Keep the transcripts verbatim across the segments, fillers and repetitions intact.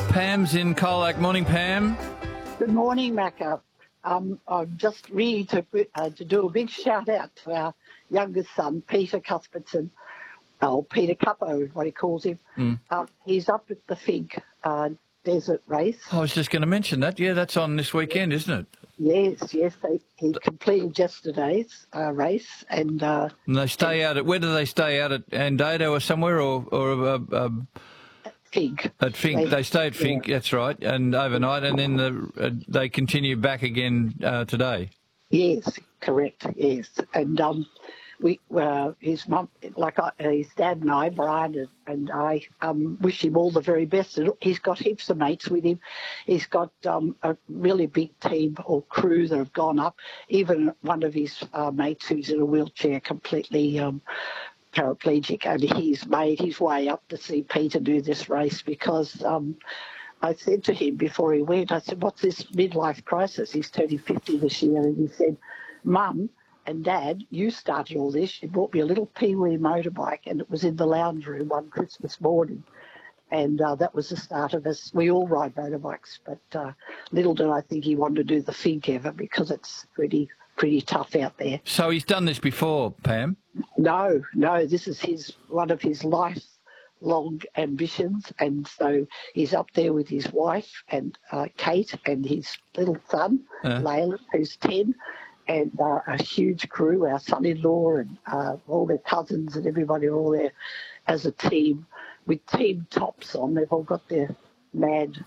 Pam's in Colac. Morning, Pam. Good morning, Macca. Um, I'm just really to, uh, to do a big shout out to our youngest son, Peter Cuthbertson, or Peter Cuppo, what he calls him. Mm. Uh, he's up at the Fig uh, Desert Race. I was just going to mention that. Yeah, that's on this weekend, isn't it? Yes, yes. They, he completed yesterday's uh, race, and uh, And they stay out at, where do they stay out at Andado or somewhere, or or uh, uh, Fig. at Fink? They, they stay at Fink, yeah. that's right, and overnight, and then the, uh, they continue back again uh, today. Yes, correct. Yes, and um, we, uh, his mum, like I, his dad and I, Brian and, and I, um, wish him all the very best. And he's got heaps of mates with him. He's got um, a really big team or crew that have gone up. Even one of his uh, mates who's in a wheelchair, completely um, paraplegic, and he's made his way up to see Peter do this race because. Um, I said to him before he went, I said, what's this midlife crisis? He's turning fifty this year. And he said, Mum and Dad, you started all this. You bought me a little Pee-wee motorbike, and it was in the lounge room one Christmas morning. And uh, that was the start of us. We all ride motorbikes, but uh, little did I think he wanted to do the Fig ever because it's pretty pretty tough out there. So he's done this before, Pam? No, no, this is his one of his life long ambitions, and so he's up there with his wife and uh, Kate and his little son, uh. Layla, who's ten, and uh, a huge crew, our son-in-law and uh, all their cousins and everybody are all there as a team with team tops on. They've all got their mad.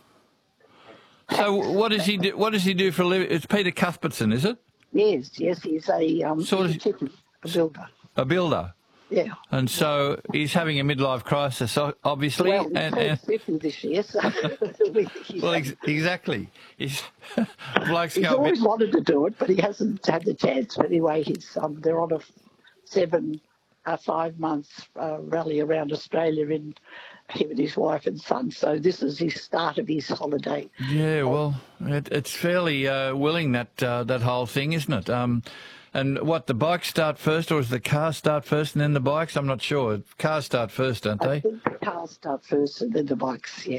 So what does he do? What does he do for a living? It's Peter Cuthbertson, is it? Yes, yes, he's a um, sort he's of, a, chicken, a builder. A builder. Yeah. And so he's having a midlife crisis, obviously. Well, he's and, turned and fifty this year, so... well, ex- exactly. He's, he's always wanted to do it, but he hasn't had the chance. But anyway, he's um, they're on a seven, uh, five months uh, rally around Australia in him and his wife and son. So this is his start of his holiday. Yeah, well, it, it's fairly uh, willing, that uh, that whole thing, isn't it? Um, And what, the bikes start first, or does the car start first and then the bikes? I'm not sure. Cars start first, don't they? I think the cars start first and then the bikes, yeah.